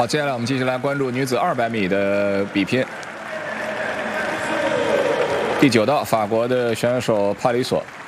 好，接下来我们继续来关注女子200米的比拼。第9道，法国的选手帕里索